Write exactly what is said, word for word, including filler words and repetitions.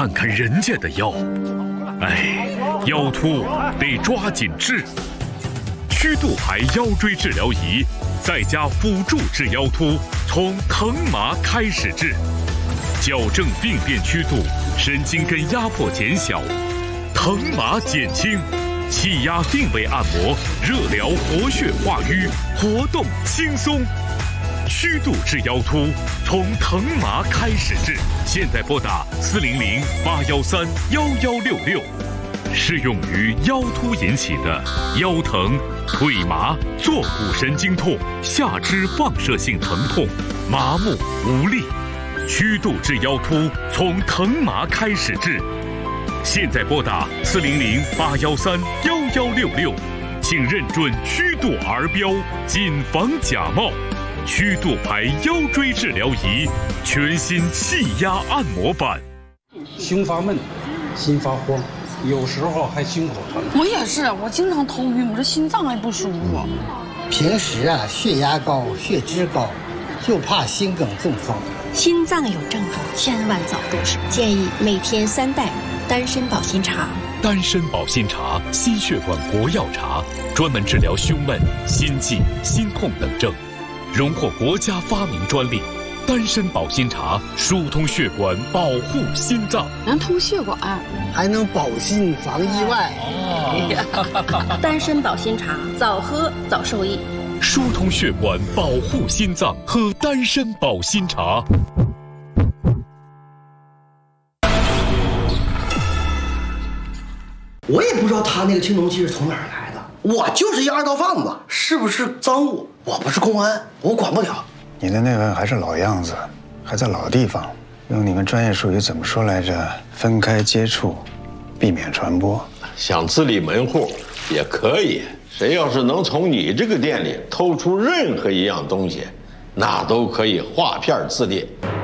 看看人家的腰，哎，腰突得抓紧治。曲度牌腰椎治疗仪，再加辅助治腰突，从疼麻开始治，矫正病变曲度，神经根压迫减小，疼麻减轻，气压定位按摩，热疗活血化瘀，活动轻松。曲度治腰突，从疼麻开始治。现在拨打四零零八幺三幺幺六六。适用于腰突引起的腰疼、腿麻、坐骨神经痛、下肢放射性疼痛、麻木无力。曲度治腰突，从疼麻开始治。现在拨打四零零八幺三幺幺六六，请认准曲度儿标，谨防假冒。曲度牌腰椎治疗仪，全新气压按摩版。 胸发闷，心发慌，有时候还心口疼。 我也是，我经常头晕，我这心脏还不舒服。 平时啊，血压高，血脂高，就怕心梗中风。 心脏有症状，千万早重视。建议每天三袋丹参保心茶。 丹参保心茶，心血管国药茶，专门治疗胸闷、心悸、心痛等症，荣获国家发明专利。丹参保心茶疏通血管，保护心脏， 能通血管， 还能保心防意外。 哦、丹参保心茶，早喝早受益。 疏通血管，保护心脏，喝丹参保心茶。 我也不知道他那个青铜器是从哪儿来的，我就是一二道贩子，是不是赃物？我不是公安，我管不了。 你的那份还是老样子，还在老地方，用你们专业术语怎么说来着？分开接触，避免传播。 想自立门户也可以，谁要是能从你这个店里偷出任何一样东西，那都可以划片自立。